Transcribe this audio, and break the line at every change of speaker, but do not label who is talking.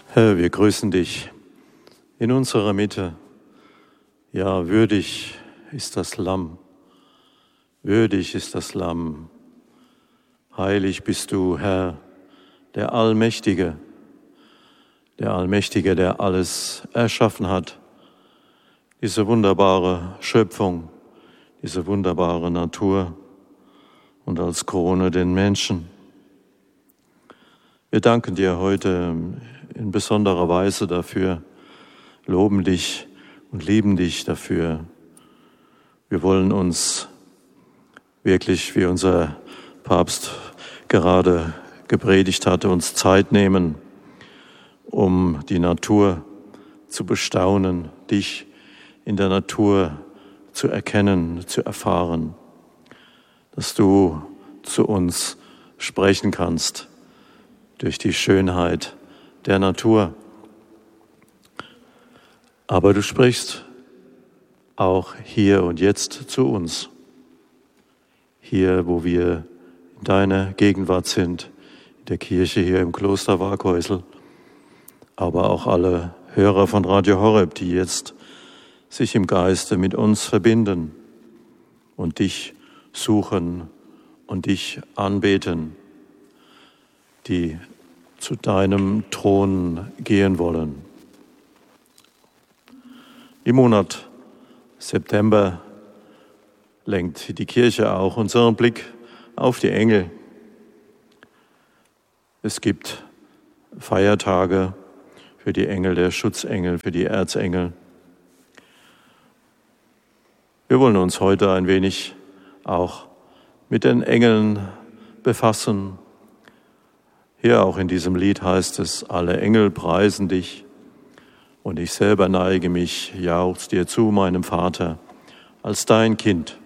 Herr, wir grüßen dich in unserer Mitte. Ja, würdig ist das Lamm, würdig ist das Lamm. Heilig bist du, Herr, der Allmächtige, der alles erschaffen hat. Diese wunderbare Schöpfung, diese wunderbare Natur und als Krone den Menschen. Wir danken dir heute in besonderer Weise dafür, loben dich und lieben dich dafür. Wir wollen uns wirklich, wie unser Papst gerade gepredigt hatte, uns Zeit nehmen, um die Natur zu bestaunen, dich in der Natur zu erkennen, zu erfahren, dass du zu uns sprechen kannst durch die Schönheit der Natur. Aber du sprichst auch hier und jetzt zu uns, hier, wo wir in deiner Gegenwart sind, in der Kirche hier im Kloster Waaghäusel, aber auch alle Hörer von Radio Horeb, die jetzt sich im Geiste mit uns verbinden und dich suchen und dich anbeten, die zu deinem Thron gehen wollen. Im Monat September lenkt die Kirche auch unseren Blick auf die Engel. Es gibt Feiertage für die Engel, der Schutzengel, für die Erzengel. Wir wollen uns heute ein wenig auch mit den Engeln befassen. Hier auch in diesem Lied heißt es, alle Engel preisen dich und ich selber neige mich, jauchz dir zu, meinem Vater, als dein Kind.